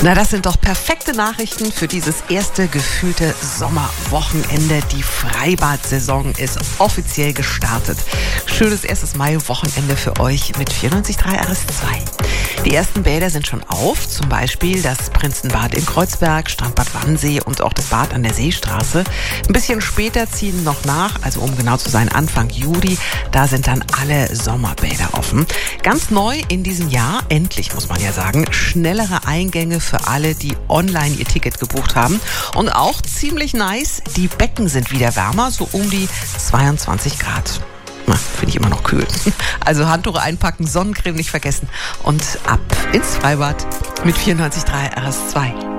Na, das sind doch perfekte Nachrichten für dieses erste gefühlte Sommerwochenende. Die Freibad-Saison ist offiziell gestartet. Schönes erstes Mai-Wochenende für euch mit 94.3 RS2. Die ersten Bäder sind schon auf, zum Beispiel das Prinzenbad in Kreuzberg, Strandbad Wannsee und auch das Bad an der Seestraße. Ein bisschen später ziehen noch nach, also um genau zu sein, Anfang Juli. Da sind dann alle Sommerbäder offen. Ganz neu in diesem Jahr, endlich muss man ja sagen, schnellere Eingänge für alle, die online ihr Ticket gebucht haben. Und auch ziemlich nice, die Becken sind wieder wärmer, so um die 22 Grad. Finde ich immer noch kühl. Also Handtuch einpacken, Sonnencreme nicht vergessen und ab ins Freibad mit 94.3 RS2.